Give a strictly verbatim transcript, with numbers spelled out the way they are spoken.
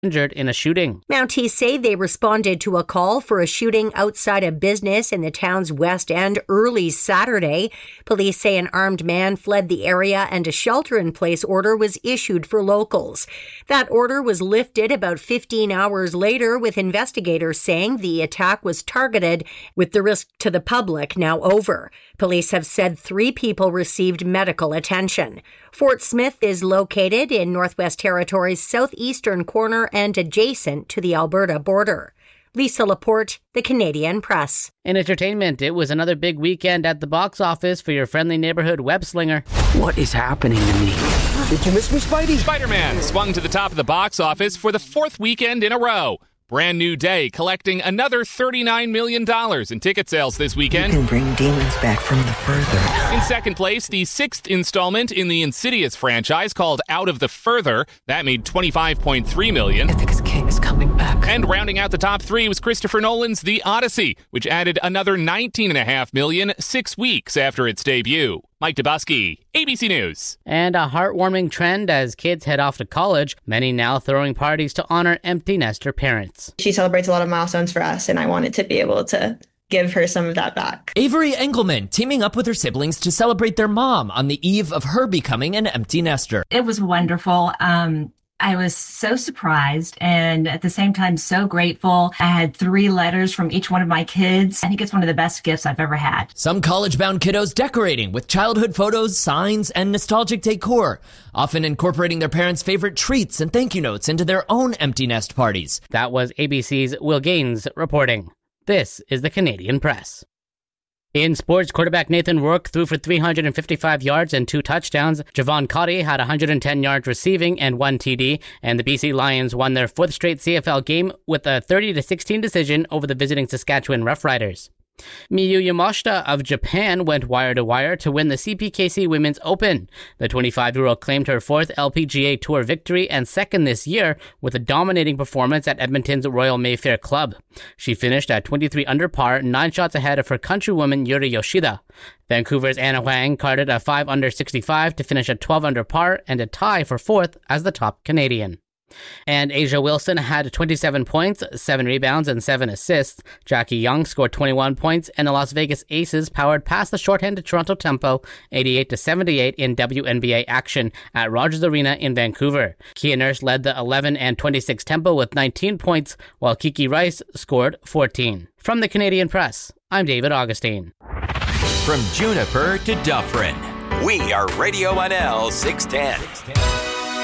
injured in a shooting. Mounties say they responded to a call for a shooting outside a business in the town's West End early Saturday. Police say an armed man fled the area and a shelter-in-place order was issued for locals. That order was lifted about fifteen hours later, with investigators saying the attack was targeted, with the risk to the public now over. Police have said three people received medical attention. Fort Smith is located in Northwest Territories' southeastern corner and adjacent to the Alberta border. Lisa Laporte, The Canadian Press. In entertainment, it was another big weekend at the box office for your friendly neighborhood web slinger. What is happening to me? Did you miss me, Spidey? Spider-Man swung to the top of the box office for the fourth weekend in a row. Brand New Day collecting another thirty-nine million dollars in ticket sales this weekend. You can bring demons back from the further. In second place, the sixth installment in the Insidious franchise called Out of the Further. That made twenty-five point three million dollars. I think his king is coming back. And rounding out the top three was Christopher Nolan's The Odyssey, which added another nineteen point five million dollars six weeks after its debut. Mike Dubusky, A B C News. And a heartwarming trend as kids head off to college, many now throwing parties to honor empty nester parents. She celebrates a lot of milestones for us, and I wanted to be able to give her some of that back. Avery Engelman teaming up with her siblings to celebrate their mom on the eve of her becoming an empty nester. It was wonderful. Um, I was so surprised and at the same time so grateful. I had three letters from each one of my kids. I think it's one of the best gifts I've ever had. Some college-bound kiddos decorating with childhood photos, signs, and nostalgic decor, often incorporating their parents' favorite treats and thank you notes into their own empty nest parties. That was A B C's Will Gaines reporting. This is the Canadian Press. In sports, quarterback Nathan Rourke threw for three hundred fifty-five yards and two touchdowns. Javon Cotty had one hundred ten yards receiving and one T D, and the B C Lions won their fourth straight C F L game with a thirty to sixteen decision over the visiting Saskatchewan Roughriders. Miyu Yamashita of Japan went wire-to-wire to win the C P K C Women's Open. The twenty-five-year-old claimed her fourth L P G A Tour victory and second this year with a dominating performance at Edmonton's Royal Mayfair Club. She finished at twenty-three under par, nine shots ahead of her countrywoman Yuri Yoshida. Vancouver's Anna Huang carded a five under sixty-five to finish at twelve under par and a tie for fourth as the top Canadian. And Asia Wilson had twenty-seven points, seven rebounds, and seven assists. Jackie Young scored twenty-one points, and the Las Vegas Aces powered past the shorthanded Toronto Tempo eighty-eight to seventy-eight in W N B A action at Rogers Arena in Vancouver. Kia Nurse led the eleven and twenty-six Tempo with nineteen points, while Kiki Rice scored fourteen. From the Canadian Press, I'm David Augustine. From Juniper to Dufferin, we are Radio N L six ten.